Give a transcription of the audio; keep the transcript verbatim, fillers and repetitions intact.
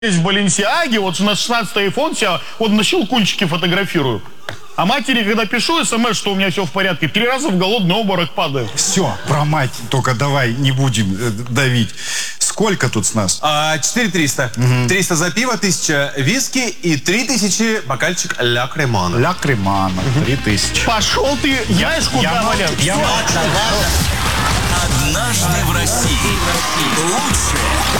в Баленсиаге, вот на шестнадцатый айфон себя вот на щелкунчике фотографирую. А матери, когда пишу смс, что у меня все в порядке, три раза в голодный обморок падаю. Все, про мать только давай не будем э, давить. Сколько тут с нас? А, четыре триста. Угу. триста за пиво, тысяча виски и три тысячи бокальчик ля кремана. Ля кремана, три тысячи. Пошел ты, знаешь, куда, Валя? Однажды в России. Лучшее